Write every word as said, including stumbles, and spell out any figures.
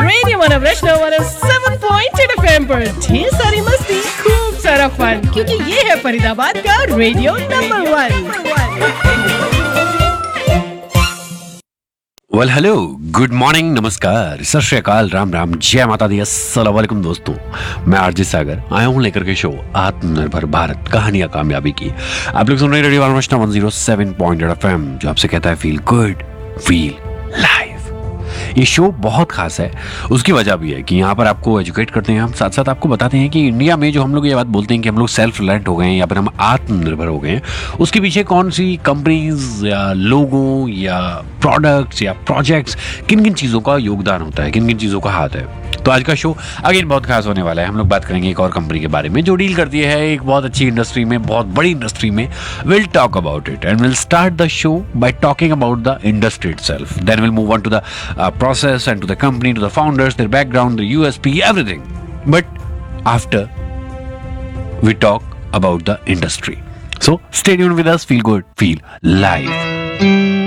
Radio मनोरंजन one seven point eight F M पर ढेर सारी मस्ती, खूब सारा फन, क्योंकि ये है फरीदाबाद का radio number one. Well hello, good morning, नमस्कार, सत श्री अकाल, राम राम, जय माता दी, अस्सलाम वालेकुम दोस्तों। मैं आरजे सागर आया हूँ लेकर के शो आत्मनिर्भर भारत, कहानियां कामयाबी की। आप लोग सुन रहे हैं रेडियो मनोरंजन one zero seven point eight F M, जो आपसे कहता है फील गुड, फील लाइव। ये शो बहुत खास है, उसकी वजह भी है कि यहाँ पर आपको एजुकेट करते हैं हम, साथ साथ आपको बताते हैं कि इंडिया में जो हम लोग ये बात बोलते हैं कि हम लोग सेल्फ रिलायंट हो गए हैं या फिर हम आत्मनिर्भर हो गए हैं, उसके पीछे कौन सी कंपनीज या लोगों या प्रोडक्ट्स या प्रोजेक्ट्स, किन किन चीज़ों का योगदान होता है, किन किन चीज़ों का हाथ है। तो आज का शो अगेन बहुत खास होने वाला है। हम लोग बात करेंगे एक और कंपनी के बारे में जो डील करती है एक बहुत अच्छी इंडस्ट्री में, बहुत बड़ी इंडस्ट्री में। Will talk about it and will start the show by talking about the industry itself, then will move on to the process and to the company, to the founders, their background, the U S P, everything. But after we talk about the industry. So stay tuned with us, feel good, feel live.